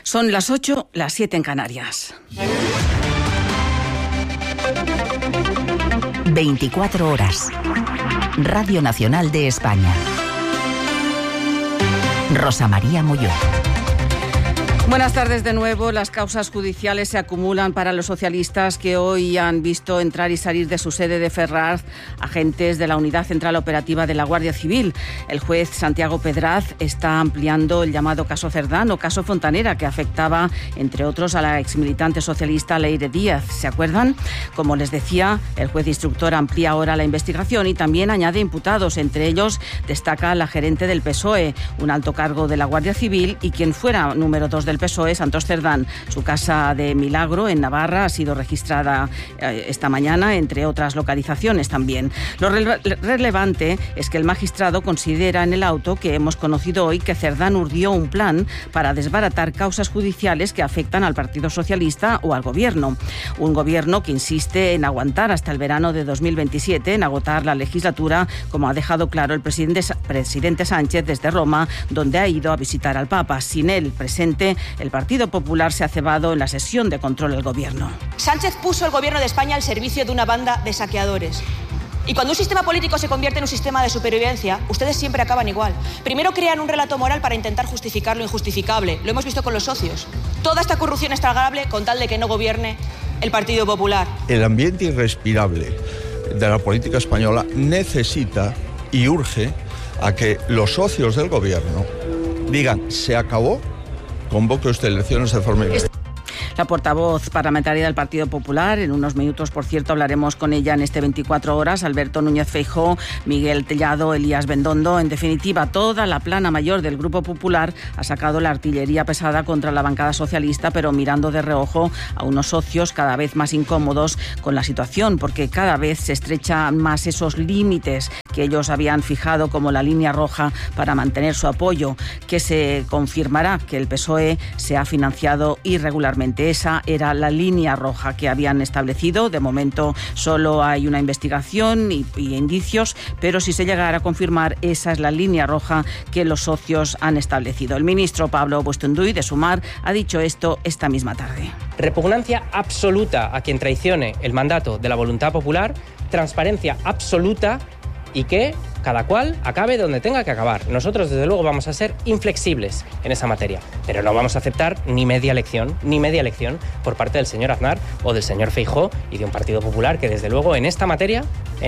Son las 8, las 7 en Canarias. 24 horas. Radio Nacional de España. Rosa María Molló. Buenas tardes de nuevo. Las causas judiciales se acumulan para los socialistas que hoy han visto entrar y salir de su sede de Ferraz agentes de la Unidad Central Operativa de la Guardia Civil. El juez Santiago Pedraz está ampliando el llamado caso Cerdán o caso Fontanera, que afectaba, entre otros, a la exmilitante socialista Leire Díaz. ¿Se acuerdan? Como les decía, el juez instructor amplía ahora la investigación y también añade imputados. Entre ellos destaca la gerente del PSOE, un alto cargo de la Guardia Civil y quien fuera número 2 del PSOE, Santos Cerdán. Su casa de Milagro, en Navarra, ha sido registrada esta mañana, entre otras localizaciones también. Lo relevante es que el magistrado considera en el auto que hemos conocido hoy que Cerdán urdió un plan para desbaratar causas judiciales que afectan al Partido Socialista o al Gobierno. Un Gobierno que insiste en aguantar hasta el verano de 2027, en agotar la legislatura, como ha dejado claro el presidente Sánchez desde Roma, donde ha ido a visitar al Papa. Sin él presente, el Partido Popular se ha cebado en la sesión de control del Gobierno. Sánchez puso el Gobierno de España al servicio de una banda de saqueadores. Y cuando un sistema político se convierte en un sistema de supervivencia, ustedes siempre acaban igual. Primero crean un relato moral para intentar justificar lo injustificable. Lo hemos visto con los socios. Toda esta corrupción es tragable con tal de que no gobierne el Partido Popular. El ambiente irrespirable de la política española necesita y urge a que los socios del Gobierno digan: se acabó, convoque usted elecciones de forma inmediata. La portavoz parlamentaria del Partido Popular, en unos minutos, por cierto, hablaremos con ella en este 24 horas, Alberto Núñez Feijóo, Miguel Tellado, Elías Bendondo. En definitiva, toda la plana mayor del Grupo Popular ha sacado la artillería pesada contra la bancada socialista, pero mirando de reojo a unos socios cada vez más incómodos con la situación, porque cada vez se estrechan más esos límites que ellos habían fijado como la línea roja para mantener su apoyo, que se confirmará que el PSOE se ha financiado irregularmente. Esa era la línea roja que habían establecido. De momento solo hay una investigación y indicios, pero si se llegara a confirmar, esa es la línea roja que los socios han establecido. El ministro Pablo Bustunduy, de Sumar, ha dicho esto esta misma tarde. Repugnancia absoluta a quien traicione el mandato de la voluntad popular, transparencia absoluta y que cada cual acabe donde tenga que acabar. Nosotros, desde luego, vamos a ser inflexibles en esa materia, pero no vamos a aceptar ni media lección por parte del señor Aznar o del señor Feijóo y de un Partido Popular que, desde luego, en esta materia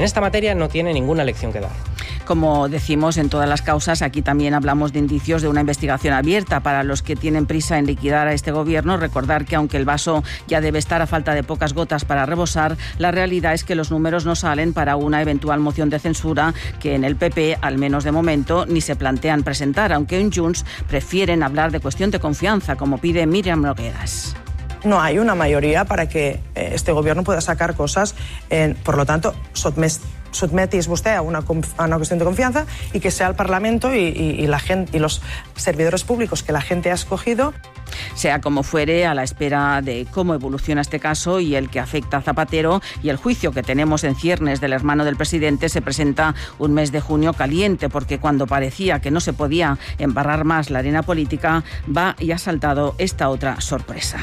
no tiene ninguna lección que dar. Como decimos en todas las causas, aquí también hablamos de indicios de una investigación abierta. Para los que tienen prisa en liquidar a este Gobierno, recordar que aunque el vaso ya debe estar a falta de pocas gotas para rebosar, la realidad es que los números no salen para una eventual moción de censura que en el PP, al menos de momento, ni se plantean presentar, aunque en Junts prefieren hablar de cuestión de confianza, como pide Míriam Nogueras. No hay una mayoría para que este Gobierno pueda sacar cosas. Por lo tanto, sotmetis vostè a una cuestión de confianza y que sea el Parlamento y la gente y los servidores públicos que la gente ha escogido. Sea como fuere, a la espera de cómo evoluciona este caso y el que afecta a Zapatero y el juicio que tenemos en ciernes del hermano del presidente, se presenta un mes de junio caliente, porque cuando parecía que no se podía embarrar más la arena política, va y ha saltado esta otra sorpresa.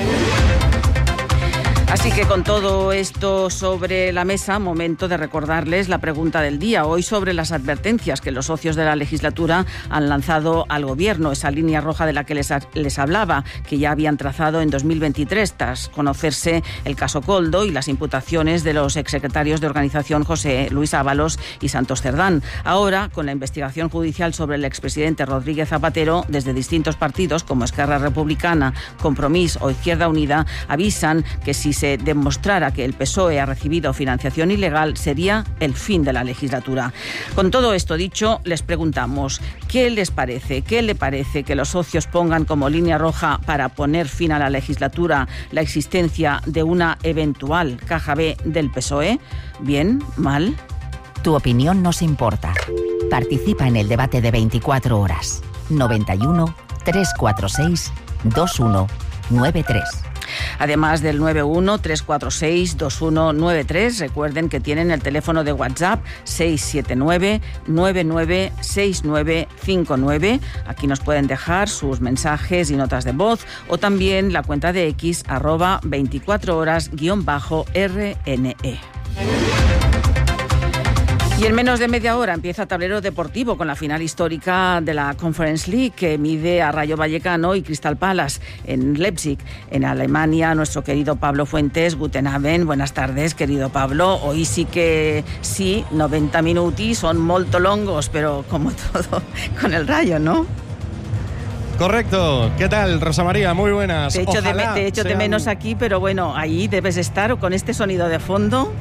Así que con todo esto sobre la mesa, momento de recordarles la pregunta del día. Hoy sobre las advertencias que los socios de la legislatura han lanzado al Gobierno, esa línea roja de la que les hablaba, que ya habían trazado en 2023 tras conocerse el caso Koldo y las imputaciones de los exsecretarios de organización José Luis Ábalos y Santos Cerdán. Ahora, con la investigación judicial sobre el expresidente Rodríguez Zapatero, desde distintos partidos como Esquerra Republicana, Compromís o Izquierda Unida, avisan que si se demostrara que el PSOE ha recibido financiación ilegal, sería el fin de la legislatura. Con todo esto dicho, les preguntamos, ¿qué les parece? ¿Qué le parece que los socios pongan como línea roja para poner fin a la legislatura la existencia de una eventual caja B del PSOE? ¿Bien? ¿Mal? Tu opinión nos importa. Participa en el debate de 24 horas. 91 346 2193. además del 91-346-2193. Recuerden que tienen el teléfono de WhatsApp 679-996959. Aquí nos pueden dejar sus mensajes y notas de voz, o también la cuenta de X @24horas_RNE. Y en menos de media hora empieza Tablero Deportivo con la final histórica de la Conference League, que mide a Rayo Vallecano y Crystal Palace en Leipzig. En Alemania, nuestro querido Pablo Fuentes. Guten Abend, buenas tardes, querido Pablo. Hoy sí, 90 minuti son molto longos, pero como todo con el Rayo, ¿no? Correcto. ¿Qué tal, Rosa María? Muy buenas. Te echo de menos aquí, pero bueno, ahí debes estar con este sonido de fondo.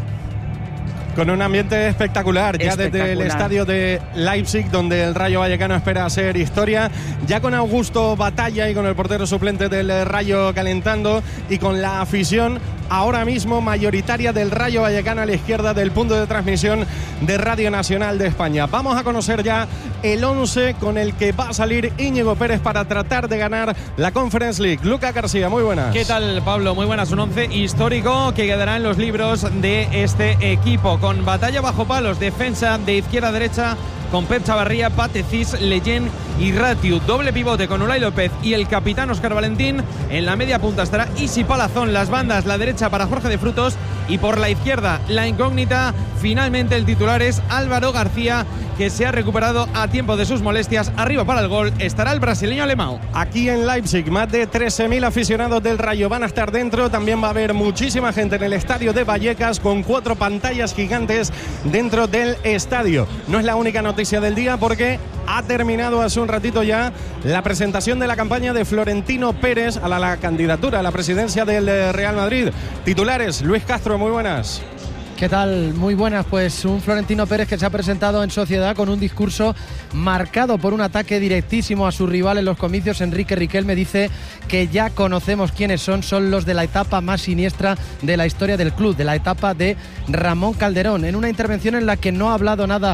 Con un ambiente espectacular, ya desde el estadio de Leipzig, donde el Rayo Vallecano espera hacer historia, ya con Augusto Batalla y con el portero suplente del Rayo calentando, y con la afición ahora mismo mayoritaria del Rayo Vallecano a la izquierda del punto de transmisión de Radio Nacional de España. Vamos a conocer ya el 11 con el que va a salir Íñigo Pérez para tratar de ganar la Conference League. Lucas García, muy buenas. ¿Qué tal, Pablo? Muy buenas. Un 11 histórico que quedará en los libros de este equipo, con batalla bajo palos, defensa de izquierda a derecha, con Pep Chavarría, Patecis, Leyen y Ratiu. Doble pivote con Unai López y el capitán Óscar Valentín. En la media punta estará Isi Palazón, las bandas, la derecha para Jorge de Frutos, y por la izquierda la incógnita. Finalmente el titular es Álvaro García, que se ha recuperado a tiempo de sus molestias. Arriba para el gol estará el brasileño Alemão. Aquí en Leipzig, más de 13.000 aficionados del Rayo van a estar dentro. También va a haber muchísima gente en el estadio de Vallecas, con 4 pantallas gigantes dentro del estadio. No es la única noticia del día, porque ha terminado hace un ratito ya la presentación de la campaña de Florentino Pérez a la candidatura a la presidencia del Real Madrid. Titulares, Luis Castro, muy buenas. ¿Qué tal? Muy buenas. Pues un Florentino Pérez que se ha presentado en sociedad con un discurso marcado por un ataque directísimo a su rival en los comicios. Enrique Riquelme dice que ya conocemos quiénes son los de la etapa más siniestra de la historia del club, de la etapa de Ramón Calderón, en una intervención en la que no ha hablado nada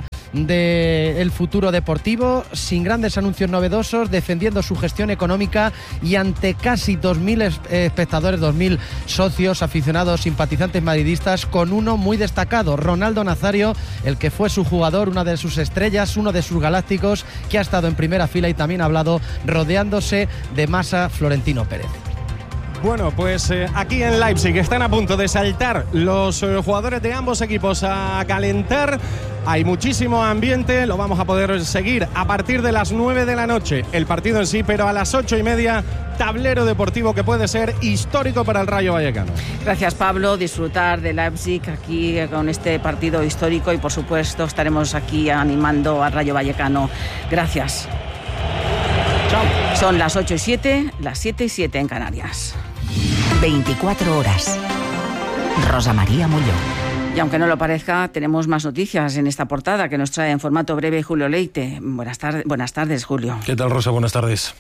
del futuro deportivo, sin grandes anuncios novedosos, defendiendo su gestión económica y ante casi 2.000 espectadores, 2.000 socios, aficionados, simpatizantes madridistas, con uno muy destacado, Ronaldo Nazario, el que fue su jugador, una de sus estrellas, uno de sus galácticos, que ha estado en primera fila y también ha hablado rodeándose de masa Florentino Pérez. Bueno, pues aquí en Leipzig están a punto de saltar los jugadores de ambos equipos a calentar. Hay muchísimo ambiente, lo vamos a poder seguir a partir de las 9 de la noche, el partido en sí, pero a las 8:30, tablero deportivo que puede ser histórico para el Rayo Vallecano. Gracias, Pablo. Disfrutar de Leipzig aquí con este partido histórico, y por supuesto estaremos aquí animando al Rayo Vallecano. Gracias. Chao. Son las 8:07, las 7:07 en Canarias. 24 horas. Rosa María Mulló. Y aunque no lo parezca, tenemos más noticias en esta portada que nos trae en formato breve Julio Leite. Buenas tardes, Julio. ¿Qué tal, Rosa? Buenas tardes.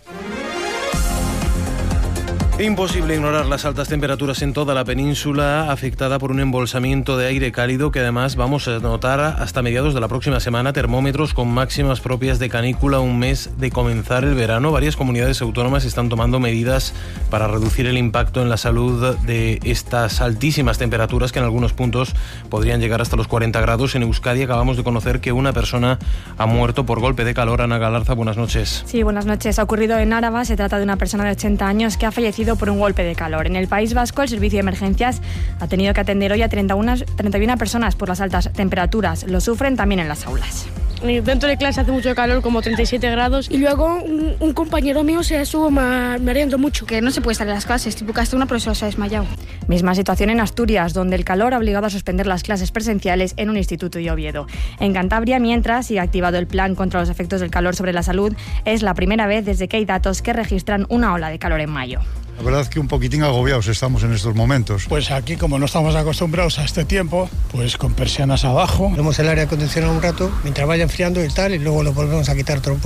Imposible ignorar las altas temperaturas en toda la península, afectada por un embolsamiento de aire cálido que además vamos a notar hasta mediados de la próxima semana. Termómetros con máximas propias de canícula, un mes de comenzar el verano. Varias comunidades autónomas están tomando medidas para reducir el impacto en la salud de estas altísimas temperaturas, que en algunos puntos podrían llegar hasta los 40 grados. En Euskadi acabamos de conocer que una persona ha muerto por golpe de calor. Ana Galarza, buenas noches. Sí, buenas noches. Ha ocurrido en Áraba. Se trata de una persona de 80 años que ha fallecido por un golpe de calor. En el País Vasco, el servicio de emergencias ha tenido que atender hoy a 31 personas por las altas temperaturas. Lo sufren también en las aulas. Dentro de clase hace mucho calor, como 37 grados. Y luego un compañero mío se estuvo mareando mucho. Que no se puede estar en las clases, tipo que hasta una profesora se ha desmayado. Misma situación en Asturias, donde el calor ha obligado a suspender las clases presenciales en un instituto de Oviedo. En Cantabria, mientras sigue activado el plan contra los efectos del calor sobre la salud, es la primera vez desde que hay datos que registran una ola de calor en mayo. La verdad es que un poquitín agobiados estamos en estos momentos. Pues aquí, como no estamos acostumbrados a este tiempo, pues con persianas abajo. Ponemos el aire acondicionado un rato mientras vaya enfriando y tal, y luego lo volvemos a quitar todo un poco.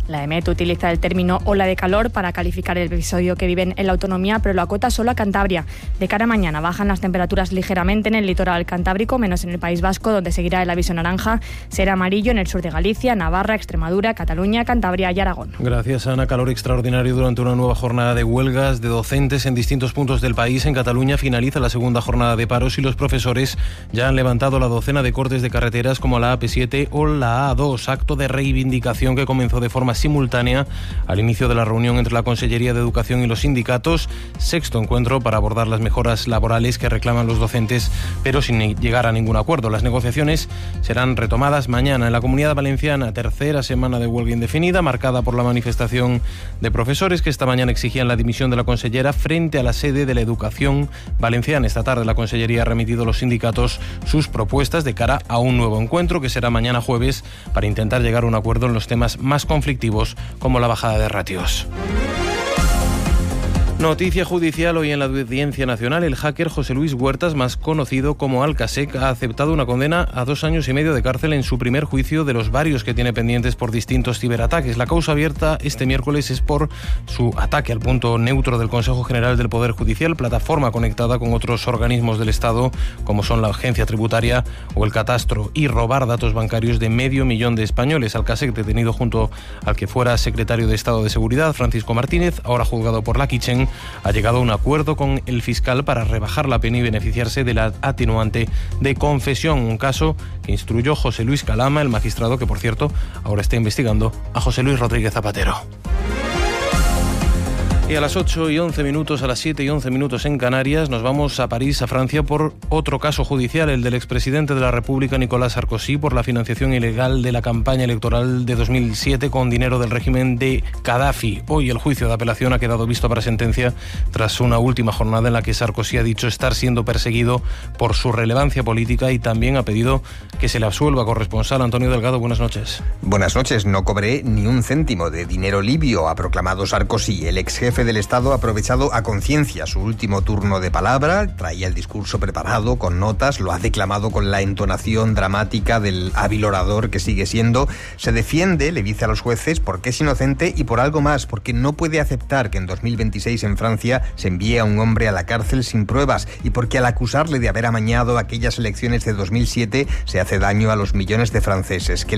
La EMET utiliza el término ola de calor para calificar el episodio que viven en la autonomía, pero lo acota solo a Cantabria. De cara a mañana bajan las temperaturas ligeramente en el litoral cantábrico, menos en el País Vasco, donde seguirá el aviso naranja. Será amarillo en el sur de Galicia, Navarra, Extremadura, Cataluña, Cantabria y Aragón. Gracias, Ana. Calor extraordinario durante una nueva jornada de huelgas de docentes en distintos puntos del país. En Cataluña finaliza la segunda jornada de paros y los profesores ya han levantado la docena de cortes de carreteras como la AP7 o la A2, acto de reivindicación que comenzó de forma simultánea al inicio de la reunión entre la Consellería de Educación y los sindicatos. Sexto encuentro para abordar las mejoras laborales que reclaman los docentes, pero sin llegar a ningún acuerdo. Las negociaciones serán retomadas mañana. En la Comunidad Valenciana, tercera semana de huelga indefinida, marcada por la manifestación de profesores que esta mañana exigían la dimisión de la consellera frente a la sede de la Educación Valenciana. Esta tarde la Consellería ha remitido a los sindicatos sus propuestas de cara a un nuevo encuentro que será mañana jueves para intentar llegar a un acuerdo en los temas más conflictivos como la bajada de ratios. Noticia judicial hoy en la Audiencia Nacional. El hacker José Luis Huertas, más conocido como Alcasec, ha aceptado una condena a 2 años y medio de cárcel en su primer juicio de los varios que tiene pendientes por distintos ciberataques. La causa abierta este miércoles es por su ataque al punto neutro del Consejo General del Poder Judicial, plataforma conectada con otros organismos del Estado como son la Agencia Tributaria o el Catastro, y robar datos bancarios de 500.000 de españoles. Alcasec, detenido junto al que fuera secretario de Estado de Seguridad, Francisco Martínez, ahora juzgado por la Kitchen, ha llegado a un acuerdo con el fiscal para rebajar la pena y beneficiarse de la atenuante de confesión, un caso que instruyó José Luis Calama, el magistrado que, por cierto, ahora está investigando a José Luis Rodríguez Zapatero. Y a las 8:11, a las 7:11 en Canarias, nos vamos a París, a Francia, por otro caso judicial, el del expresidente de la República, Nicolás Sarkozy, por la financiación ilegal de la campaña electoral de 2007 con dinero del régimen de Gaddafi. Hoy el juicio de apelación ha quedado visto para sentencia tras una última jornada en la que Sarkozy ha dicho estar siendo perseguido por su relevancia política y también ha pedido que se le absuelva. Corresponsal Antonio Delgado, buenas noches. Buenas noches. No cobré ni un céntimo de dinero libio, ha proclamado Sarkozy. El ex jefe del Estado ha aprovechado a conciencia su último turno de palabra, traía el discurso preparado con notas, lo ha declamado con la entonación dramática del hábil orador que sigue siendo. Se defiende, le dice a los jueces, porque es inocente y por algo más, porque no puede aceptar que en 2026 en Francia se envíe a un hombre a la cárcel sin pruebas y porque al acusarle de haber amañado aquellas elecciones de 2007 se hace daño a los millones de franceses que